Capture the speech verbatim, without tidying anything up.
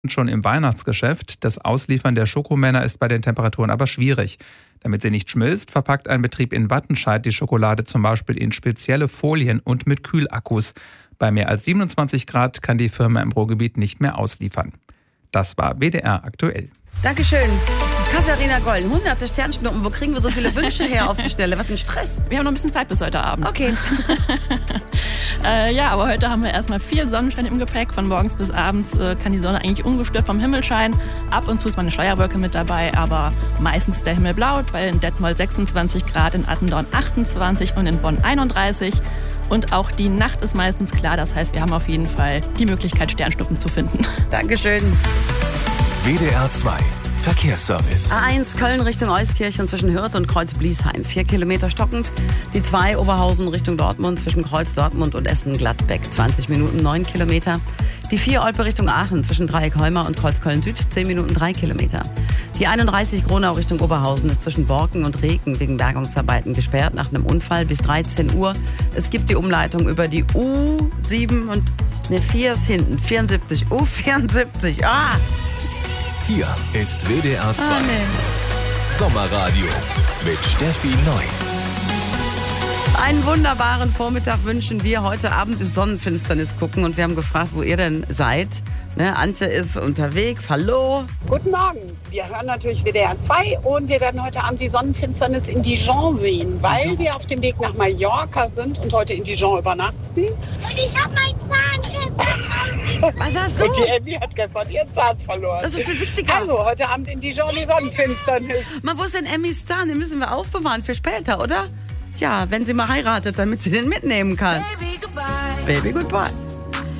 schon im Weihnachtsgeschäft. Das Ausliefern der Schokomänner ist bei den Temperaturen aber schwierig. Damit sie nicht schmilzt, verpackt ein Betrieb in Wattenscheid die Schokolade zum Beispiel in spezielle Folien und mit Kühlakkus. Bei mehr als siebenundzwanzig Grad kann die Firma im Ruhrgebiet nicht mehr ausliefern. Das war W D R aktuell. Dankeschön. Katharina Golden, hunderte Sternschnuppen. Wo kriegen wir so viele Wünsche her auf die Stelle? Was ein Stress. Wir haben noch ein bisschen Zeit bis heute Abend. Okay. äh, ja, aber heute haben wir erstmal viel Sonnenschein im Gepäck. Von morgens bis abends äh, kann die Sonne eigentlich ungestört vom Himmel scheinen. Ab und zu ist mal eine Schleierwolke mit dabei, aber meistens ist der Himmel blau. Bei Detmold sechsundzwanzig Grad, in Attendorn achtundzwanzig und in Bonn einunddreißig. Und auch die Nacht ist meistens klar. Das heißt, wir haben auf jeden Fall die Möglichkeit, Sternschnuppen zu finden. Dankeschön. W D R zwei Verkehrsservice. A eins Köln Richtung Euskirchen zwischen Hürth und Kreuz-Bliesheim. Vier Kilometer stockend. Die zwei Oberhausen Richtung Dortmund zwischen Kreuz Dortmund und Essen-Gladbeck. zwanzig Minuten, neun Kilometer. Die vier Olpe Richtung Aachen zwischen Dreieck-Holmer und Kreuz-Köln-Süd. zehn Minuten, drei Kilometer. Die einunddreißig Gronau Richtung Oberhausen ist zwischen Borken und Reken wegen Bergungsarbeiten gesperrt nach einem Unfall bis dreizehn Uhr. Es gibt die Umleitung über die U sieben und ne, vier ist hinten. vierundsiebzig. U vierundsiebzig. Ah! Hier ist W D R zwei Ah, nee. Sommerradio mit Steffi Neu. Einen wunderbaren Vormittag wünschen wir. Heute Abend ist Sonnenfinsternis gucken und wir haben gefragt, wo ihr denn seid. Ne, Antje ist unterwegs. Hallo. Guten Morgen. Wir hören natürlich W D R zwei und wir werden heute Abend die Sonnenfinsternis in Dijon sehen, weil wir auf dem Weg nach Mallorca sind und heute in Dijon übernachten. Und ich habe meinen Zahn gestern. Was hast du? Und die Emmy hat gestern ihren Zahn verloren. Das ist viel wichtiger. Also, heute Abend in Dijon die Sonnenfinsternis. Man, wo ist denn Emmys Zahn? Den müssen wir aufbewahren für später, oder? Tja, wenn sie mal heiratet, damit sie den mitnehmen kann. Baby, goodbye. Baby, goodbye.